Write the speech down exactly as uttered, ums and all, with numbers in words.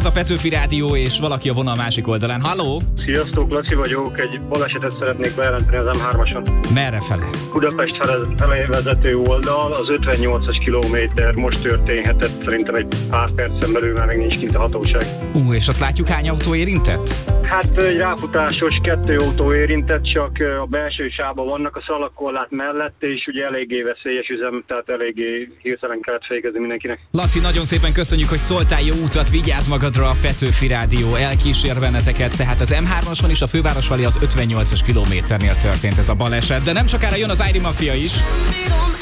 ez a Petőfi Rádió, és valaki a vonal másik oldalán. Halló? Sziasztok, Laci vagyok. Egy balesetet szeretnék bejelenteni az em hármason. Merre fele? Budapest felé vezető oldal, az ötvennyolcas kilométer most történhetett, szerintem egy pár percen belül, már még nincs kint a hatóság. Ú, és azt látjuk, hány autó érintett? Hát egy ráfutásos kettő autó érintett, csak a belső sávban vannak a szalagkorlát mellett, és ugye eléggé veszélyes üzem, tehát eléggé hirtelen kellett fékezni mindenkinek. Laci, nagyon szépen köszönjük, hogy szóltál, jó utat, vigyázz magadra, a Petőfi Rádió elkísér benneteket, tehát az em hármason is a főváros felé az ötvennyolcas kilométernél történt ez a baleset, de nem sokára jön az I D Mafia is.